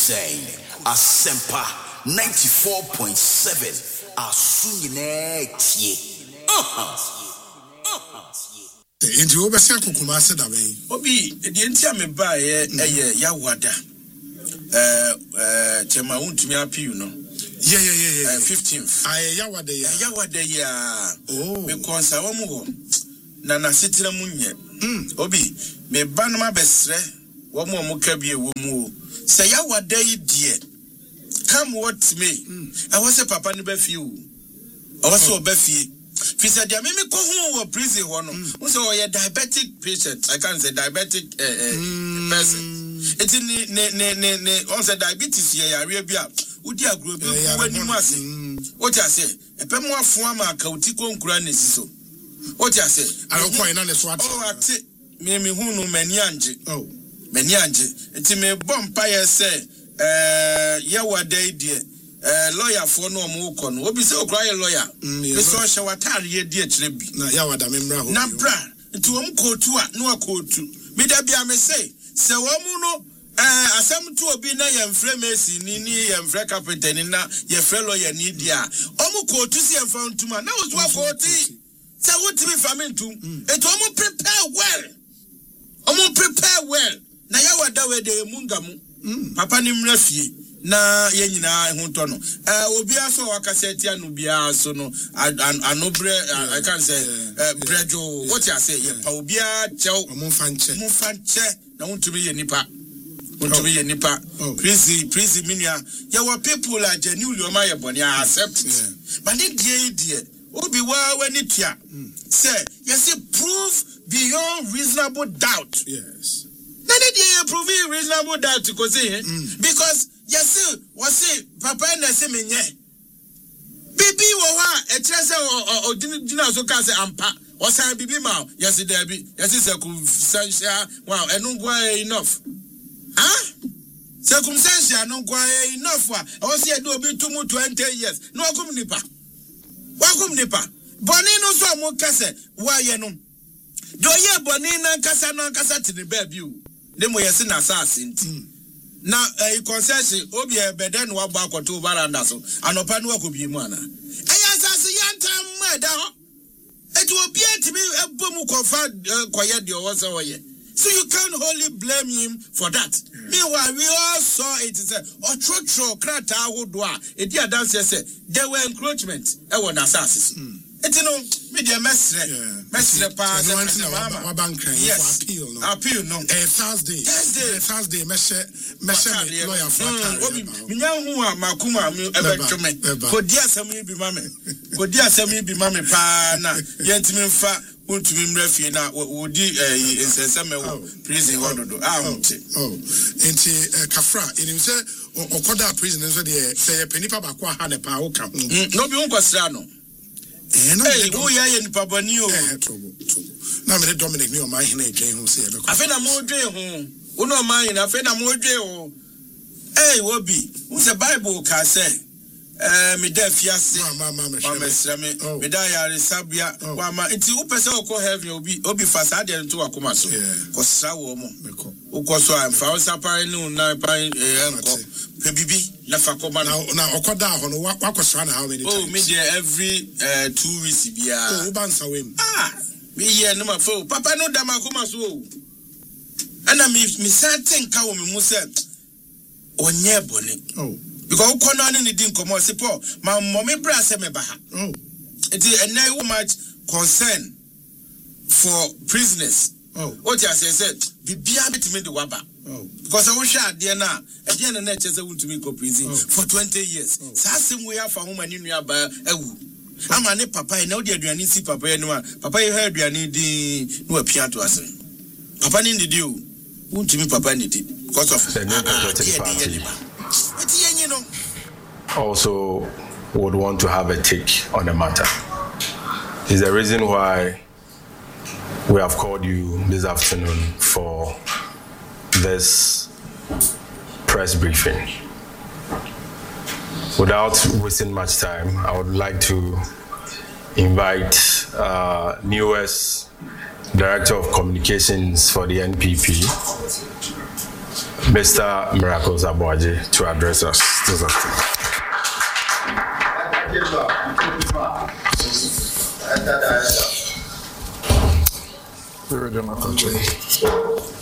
say Asempa 94.7 Asunyine tie. Enti wo be se akokoma se da ben. Obi de entia me ba ye yawada. Chema untumi apiu no. Yeah. 15th. Yawada ya. Yawada ya. Oh. Me konsa wo mu ho. Na sitira munye. Obi me ba no mabesre wo mu ka bie wo mu. Se yawada yi die. Come what me. I was a papa ni be fie o. I was so be fie. Fi said ya me ko hu wo prison ho no. Wo say o diabetic patient. I can't say diabetic person. It's ne on say diabetes here area bia. Udi agro bi wani mu ase. What you say? Epe mu afo ama ka uti konkura ne siso. What you say? Alokoi na ne so ate. Oh ate. Me hu no mani anje. Oh. Mani anje. Enti me bompa ye say yawada idie lawyer for no mo ko no obi say okra ye lawyer be so hye watare ye die kire bi na yawada memra ho na bra nti wo mkotu a no akotu me da bia me say se wo mu no asem to obi na ye mfre mesi ni ye carpenter ni na ye fre lawyer ni dia o mu kotu si emfa ntuma na wo so akoti se wo timi famintu eto o mu prepare well na yawada we de mungamu papa ni mrafie na ye nyina ho to no obi aso wakaseti anu bia so no anobre I can say brejo what you say ye pa obi a chew mo fanche na wontumi ye nipa prince minia ye were people like genuinely o ma ye boni accept but the die obi wa wani tia say yes prove beyond reasonable doubt. Yes. Then they prove reasonable doubt to go say because yes was papa na say menye bibi wo wa e kire say o dina so ka say ampa o say bibi ma yes there be yes circumstantial wow enu go enough circumstantial no go enough o say do obi to mu 20 years no akum nipa boni no so mo ka say wa ye no do ye boni na kasa tini baby o demo yesi na asase nti na concession obi ebeden wa ba akoto baranda so anopa no akobi mu ana eya asase yantam ma da ho etu obi atimi ebomu kofa koye de o so ye so you can't wholly blame him for that. Meanwhile we all saw it say otrotro krata ahodo a edi adanse say there were encroachment e won asase eti no me dey mesre pa say wa bankran for appeal no Thursday meshe lawyer for obi minya hu a makuma me ebetwome kodi asemi bi mame pa na yentimi mfa untumi mrafie na wodi nsenseme wo prison hododo enti kafra enim se okoda prison so de say penipa ba kwa ha ne pa wo ka ho no bi unkosra no wo ye nipa bani o trouble na me Dominic ni o ma hina edwen ho se ebe ko afena mo dwen ho uno ma hina afena mo dwen ho wo bi wo se Bible ka say me da fiase me da yare sabia wa ma nti wo pese okọ heaven obi fasa de nto akoma so ko sra wo mo ukọ so amfa wo sapare nu na pan enko pe bibi na fa ko ma na okoda ho no wakosra na how many times me there every 2 weeks bia wo bansa wem me ye no ma fo papa no da makoma so ana mi sa tenka wo me mu se onye bone because we can't need to come out. Say, Paul, my mommy bra say me baha. It is a no much concern for prisoners. What you say? Be beyond to me the waba. Because I was shot there now. At the end of the night, I want to make a prison for 20 years. So I say we have for whom I knew about. I'm a papa. I know the Adriani see papa anymore. Papa, you heard you need the no appear to us. Papa need the deal. Won't you me papa need it because of the also would want to have a take on the matter. Is the reason why we have called you this afternoon for this press briefing. Without wasting much time, I would like to invite newest Director of Communications for the NPP, Mr. Miracles Aboaje to address us this afternoon. The original country.